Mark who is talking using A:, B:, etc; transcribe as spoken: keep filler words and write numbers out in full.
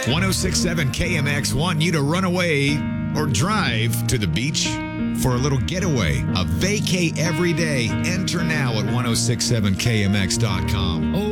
A: one oh six point seven K M X want you to run away or drive to the beach for a little getaway, a vacay every day. Enter now at ten sixty-seven K M X dot com.